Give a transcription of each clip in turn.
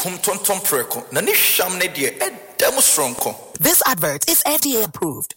kum tonton preko na ni hwam ne de edam stronko. This advert is FDA approved.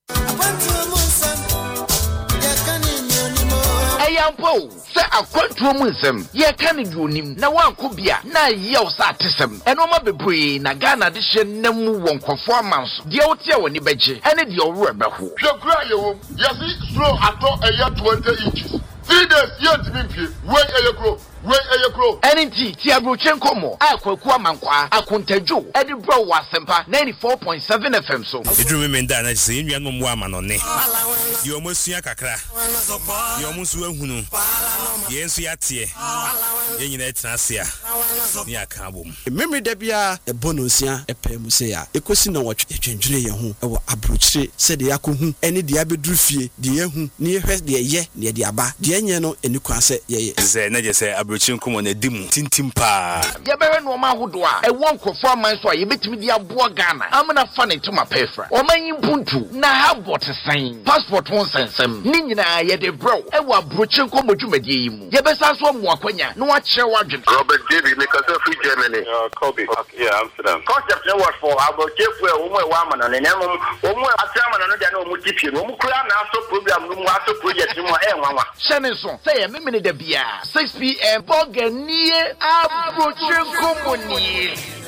Ayampo se akwantuo mu nsem ye ka ne duonim na wanko bia na ye o sa atesem eno ma bebre na Ghana de hye namu wonkofo amanso de wote woni beje ene de owro beho hwekura ye wo yesi slow ato eya 20 inches 3 days yet me pie wey eyekro Enti ti abrochen komo akwaku amankwa akontadwo edi bro wasempa 94.7 FM so edru me nda na se nwa no mo amanone ye omosua kakra ye omusu ahunu ye nsu yatie ye nyina etrasia ni aka bom memre da bia ebonosia epem se ya ekosi na wotwe etwendwene ye ho ewo abrochire se de yakohu ene de abedru fie de yehu ni ehwe de ye ne de aba de enye no enikwa se ye ze na je se abrochire komo na dimu tintim pa ye bere no ma hodo a ewo nkofo aman so a ye betimi de abo Ghana amna fa ne tuma pefra o manyi puntu na habot san passport won sensem ni nyina ye de bro ewo abrochire komo dwumadie yi mu ye besa so mo akwanya no a kire wadwen Robert David because of free Germany Kobe yeah Amsterdam concept no what for abrochire fu e wo mo wa amana ne nemo wo mo atrama no de na wo mo tipie wo mo kura na aso program no mo aso project mo e nwanwa shene so say ye memene da bia 6 p.m. Boganie abrochire komo ni